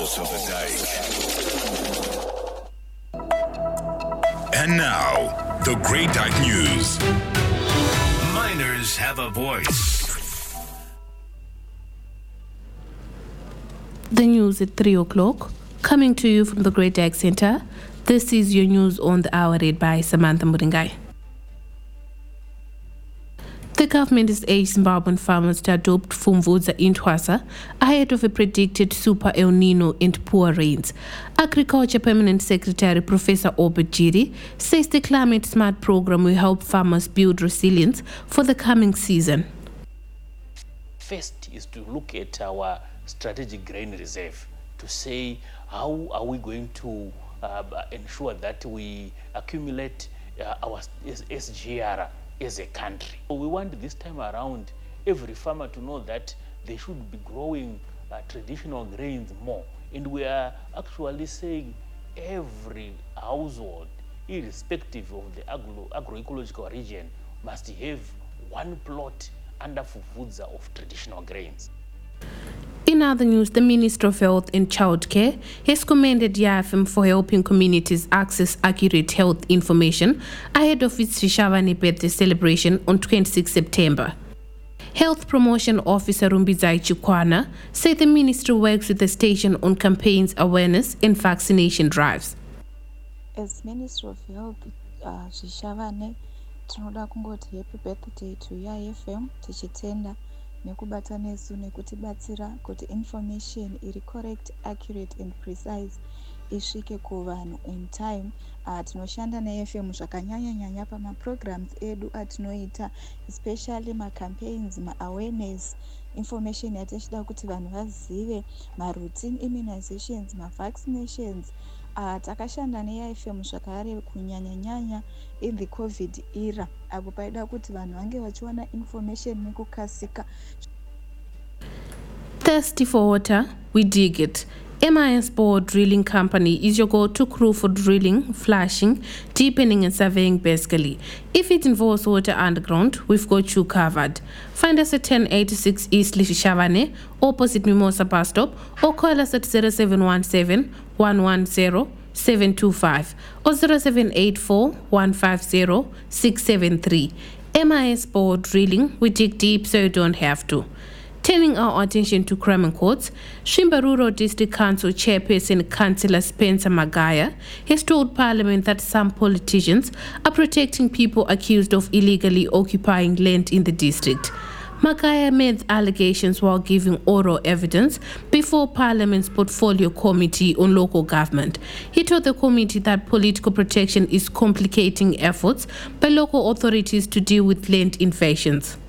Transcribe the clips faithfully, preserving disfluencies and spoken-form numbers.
Pulse of the Dike. And now, the Great Dike News. Miners have a voice. The news at three o'clock. Coming to you from the Great Dike Center. This is your news on the hour, read by Samantha Muringai. The government has urged Zimbabwean farmers to adopt Fumvudza in Twasa ahead of a predicted super El Nino and poor rains. Agriculture Permanent Secretary Professor Obert Jiri says the Climate Smart program will help farmers build resilience for the coming season. First is to look at our strategic grain reserve to say how are we going to uh, ensure that we accumulate uh, our S G R as a country. So we want this time around every farmer to know that they should be growing uh, traditional grains more. And we are actually saying every household, irrespective of the agro agroecological region, must have one plot under Fumvudza of traditional grains. In other news, the Minister of Health and Childcare has commended Y A F M for helping communities access accurate health information ahead of its Shishavane birthday celebration on the twenty-sixth of September. Health Promotion Officer Rumbizai Chukwana said the ministry works with the station on campaigns, awareness and vaccination drives. As Minister of Health, uh, Shishavane, tinoda kungoti happy birthday to Y A F M, tichitenda nekubata nesu nekutibatsira kuti information iri correct, accurate and precise isvike kuvanhu in time. Uh, tinoshanda ne-F M zvakanyanya nyanya pama programs edu atinoita, especially ma campaigns, ma awareness information yatichida kuti vanhu vazive, ma routine immunizations, ma vaccinations. Uh, takashanda ne-Y A F M zvakare kunyanya nyanya in the COVID era apo paida kuti vanhu vange vachiwana information nekukasika. Thirsty for water? We dig it. M I S Bore Drilling Company is your go-to crew for drilling, flashing, deepening and surveying basically. If it involves water underground, we've got you covered. Find us at ten eighty-six East Shishavane, opposite Mimosa bus stop, or call us at zero seven one seven, one one zero, seven two five or zero seven eight four, one five zero, six seven three. M I S Bore Drilling, we dig deep so you don't have to. Turning our attention to crime and courts, Shimbaruro District Council Chairperson Councillor Spencer Magaya has told Parliament that some politicians are protecting people accused of illegally occupying land in the district. Magaya made allegations while giving oral evidence before Parliament's Portfolio Committee on Local Government. He told the committee that political protection is complicating efforts by local authorities to deal with land invasions.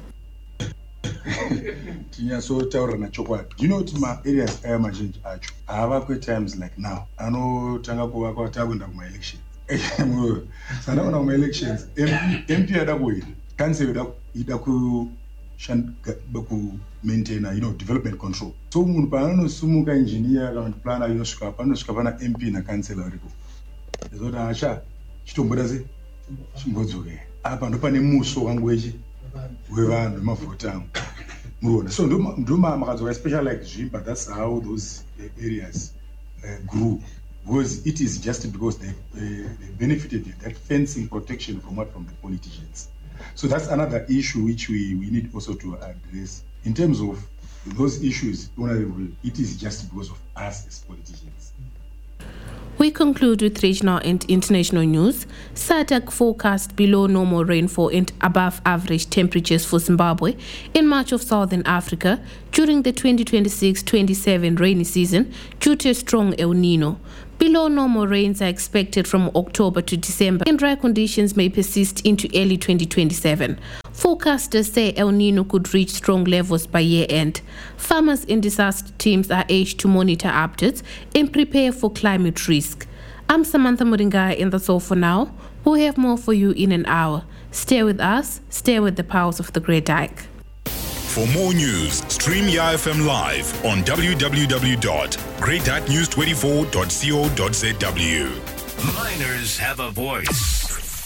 So you know my areas I am change acho. I have quite times like now. I know tanga kuwa kwa tagunda my election. Sana wana my elections. M P adakuwa. Council idaku shan baku maintain you know development control. So mun pano sumuka engineer and planner you know suka pano suka pana M P na council ariko. Ezo da asha chitombodaze chimbozoke. Apa ndo pane muso wangweji. Wevanhu mafuta. So, especially like Jimba, that's how those areas uh, grew. Because it is just because they, uh, they benefited that fencing protection from what from the politicians. So that's another issue which we, we need also to address. In terms of those issues, it is just because of us as politicians. We conclude with regional and international news. SADC forecast below normal rainfall and above average temperatures for Zimbabwe in much of southern Africa during the twenty twenty-six twenty-seven rainy season due to a strong El Nino. Below normal rains are expected from October to December, and dry conditions may persist into early twenty twenty-seven. Forecasters say El Nino could reach strong levels by year-end. Farmers and disaster teams are urged to monitor updates and prepare for climate risk. I'm Samantha Muringai, and that's all for now. We'll have more for you in an hour. Stay with us, stay with the powers of the Great Dike. For more news, stream Y A F M live on w w w dot great dike news twenty-four dot co dot z w. Miners have a voice.